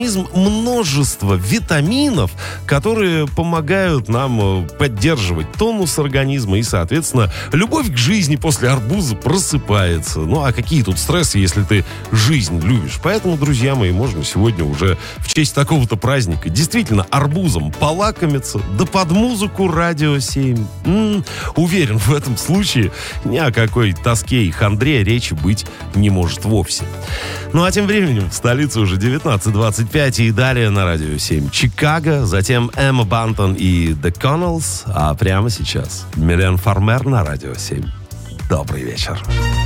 множество витаминов, которые помогают нам поддерживать тонус организма, и, соответственно, любовь к жизни после арбуза просыпается. Ну, а какие тут стрессы, если ты жизнь любишь? Поэтому, друзья мои, можно сегодня уже в честь такого-то праздника действительно арбузом полакомиться, да под музыку Радио 7. Уверен, в этом случае ни о какой тоске и хандре речи быть не может вовсе. Ну, а тем временем в столице уже 19:25, и далее на Радио 7 Чикаго, затем Эмма Бантон и The Connells, а прямо сейчас Милен Фармер на Радио 7. Добрый вечер.